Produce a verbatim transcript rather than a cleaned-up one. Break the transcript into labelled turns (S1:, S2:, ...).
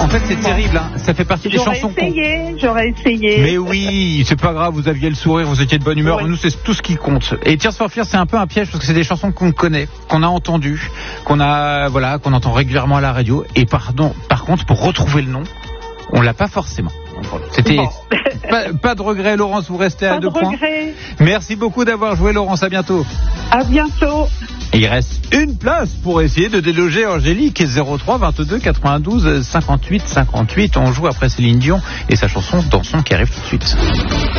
S1: En fait, c'est terrible, hein. Ça fait partie des
S2: J'aurais
S1: chansons qu'on...
S2: essayé, j'aurais essayé.
S1: Mais oui, c'est pas grave, vous aviez le sourire, vous étiez de bonne humeur,
S2: Oui.
S1: nous c'est tout ce qui compte. Et Tears for Fears, c'est un peu un piège parce que c'est des chansons qu'on connaît, qu'on a entendues, qu'on a, voilà, qu'on entend régulièrement à la radio. Et pardon, par contre, pour retrouver le nom, on l'a pas forcément. C'était
S2: Bon.
S1: pas, pas de regret, Laurence, vous restez
S2: Pas
S1: à deux
S2: de
S1: points.
S2: regret.
S1: Merci beaucoup d'avoir joué, Laurence, à bientôt.
S2: À bientôt.
S1: Et il reste une place pour essayer de déloger Angélique. zéro trois vingt-deux quatre-vingt-douze cinquante-huit cinquante-huit. On joue après Céline Dion et sa chanson Dansons qui arrive tout de suite.